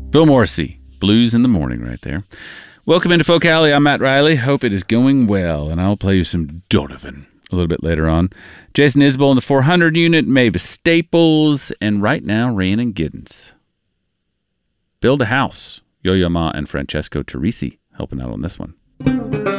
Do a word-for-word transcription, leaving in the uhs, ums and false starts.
Bill Morrissey, Blues in the Morning right there. Welcome into Folk Alley. I'm Matt Riley. Hope it is going well, and I'll play you some Donovan a little bit later on. Jason Isbell in the four hundred unit, Mavis Staples, and right now, Rhiannon Giddens. Build a House, Yo-Yo Ma and Francesco Teresi helping out on this one.